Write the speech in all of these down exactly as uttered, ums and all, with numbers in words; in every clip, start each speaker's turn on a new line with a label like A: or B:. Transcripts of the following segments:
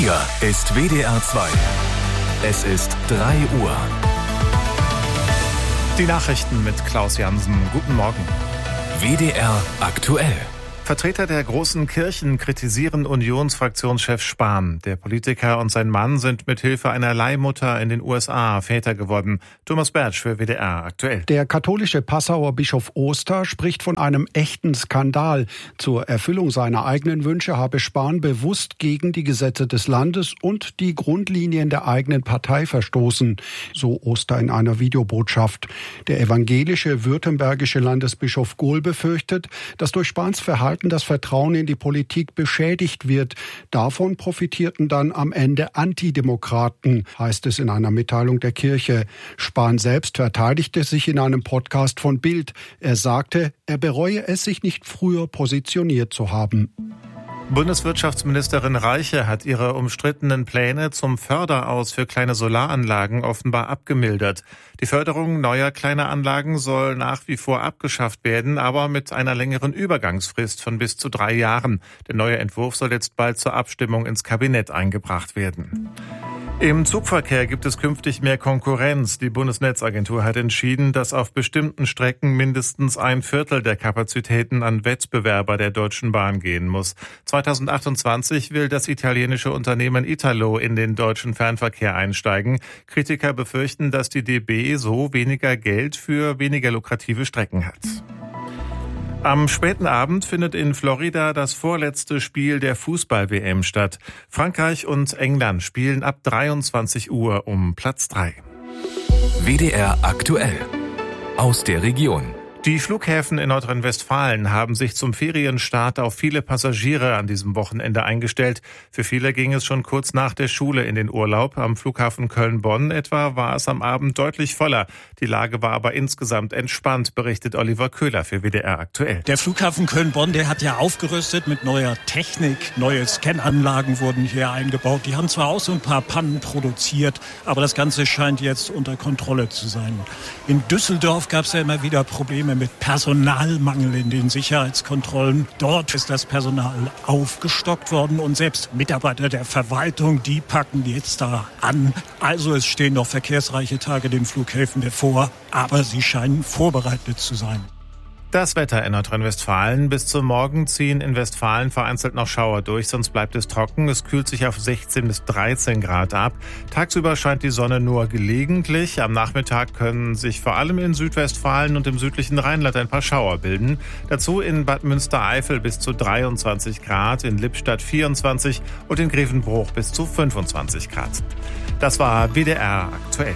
A: Hier ist W D R zwei. Es ist drei Uhr.
B: Die Nachrichten mit Klaus Jansen. Guten Morgen.
A: W D R aktuell.
B: Vertreter der großen Kirchen kritisieren Unionsfraktionschef Spahn. Der Politiker und sein Mann sind mit Hilfe einer Leihmutter in den U S A Väter geworden. Thomas Bertsch für W D R aktuell.
C: Der katholische Passauer Bischof Oster spricht von einem echten Skandal. Zur Erfüllung seiner eigenen Wünsche habe Spahn bewusst gegen die Gesetze des Landes und die Grundlinien der eigenen Partei verstoßen, so Oster in einer Videobotschaft. Der evangelische württembergische Landesbischof Gohl befürchtet, dass durch Spahns Verhalten das Vertrauen in die Politik beschädigt wird. Davon profitierten dann am Ende Antidemokraten, heißt es in einer Mitteilung der Kirche. Spahn selbst verteidigte sich in einem Podcast von Bild. Er sagte, er bereue es, sich nicht früher positioniert zu haben.
B: Bundeswirtschaftsministerin Reiche hat ihre umstrittenen Pläne zum Förderaus für kleine Solaranlagen offenbar abgemildert. Die Förderung neuer kleiner Anlagen soll nach wie vor abgeschafft werden, aber mit einer längeren Übergangsfrist von bis zu drei Jahren. Der neue Entwurf soll jetzt bald zur Abstimmung ins Kabinett eingebracht werden. Im Zugverkehr gibt es künftig mehr Konkurrenz. Die Bundesnetzagentur hat entschieden, dass auf bestimmten Strecken mindestens ein Viertel der Kapazitäten an Wettbewerber der Deutschen Bahn gehen muss. zweitausendachtundzwanzig will das italienische Unternehmen Italo in den deutschen Fernverkehr einsteigen. Kritiker befürchten, dass die D B so weniger Geld für weniger lukrative Strecken hat. Am späten Abend findet in Florida das vorletzte Spiel der Fußball-W M statt. Frankreich und England spielen ab dreiundzwanzig Uhr um Platz drei.
A: W D R aktuell. Aus der Region.
B: Die Flughäfen in Nordrhein-Westfalen haben sich zum Ferienstart auf viele Passagiere an diesem Wochenende eingestellt. Für viele ging es schon kurz nach der Schule in den Urlaub. Am Flughafen Köln-Bonn etwa war es am Abend deutlich voller. Die Lage war aber insgesamt entspannt, berichtet Oliver Köhler für W D R aktuell.
D: Der Flughafen Köln-Bonn, der hat ja aufgerüstet mit neuer Technik. Neue Scananlagen wurden hier eingebaut. Die haben zwar auch so ein paar Pannen produziert, aber das Ganze scheint jetzt unter Kontrolle zu sein. In Düsseldorf gab es ja immer wieder Probleme mit Personalmangel in den Sicherheitskontrollen. Dort ist das Personal aufgestockt worden und selbst Mitarbeiter der Verwaltung, die packen jetzt da an. Also es stehen noch verkehrsreiche Tage den Flughäfen bevor, aber sie scheinen vorbereitet zu sein.
B: Das Wetter in Nordrhein-Westfalen. Bis zum Morgen ziehen in Westfalen vereinzelt noch Schauer durch, sonst bleibt es trocken. Es kühlt sich auf sechzehn bis dreizehn Grad ab. Tagsüber scheint die Sonne nur gelegentlich. Am Nachmittag können sich vor allem in Südwestfalen und im südlichen Rheinland ein paar Schauer bilden. Dazu in Bad Münstereifel bis zu dreiundzwanzig Grad, in Lippstadt vierundzwanzig und in Grevenbruch bis zu fünfundzwanzig Grad. Das war W D R aktuell.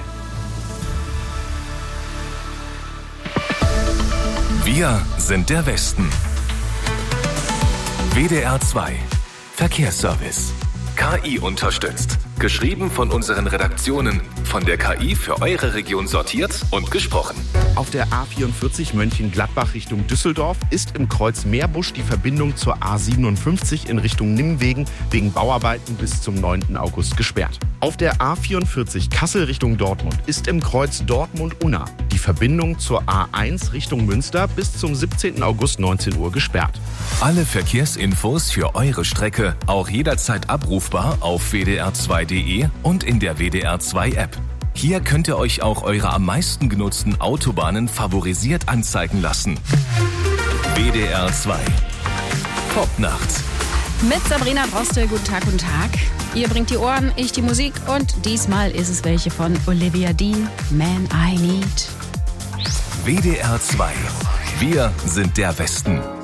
A: Wir sind der Westen. W D R zwei. Verkehrsservice. K I unterstützt. Geschrieben von unseren Redaktionen. Von der K I für eure Region sortiert und gesprochen.
E: Auf der A vierundvierzig Mönchengladbach Richtung Düsseldorf ist im Kreuz Meerbusch die Verbindung zur A siebenundfünfzig in Richtung Nimwegen wegen Bauarbeiten bis zum neunten August gesperrt. Auf der A vierundvierzig Kassel Richtung Dortmund ist im Kreuz Dortmund-Unna die Verbindung zur A eins Richtung Münster bis zum siebzehnten August neunzehn Uhr gesperrt.
A: Alle Verkehrsinfos für eure Strecke auch jederzeit abrufbar auf w d r zwei punkt d e und in der W D R zwei App. Hier könnt ihr euch auch eure am meisten genutzten Autobahnen favorisiert anzeigen lassen. W D R zwei. Popnacht.
F: Mit Sabrina Droste, guten Tag, guten Tag. Ihr bringt die Ohren, ich die Musik und diesmal ist es welche von Olivia Dean, Man I Need.
A: W D R zwei. Wir sind der Westen.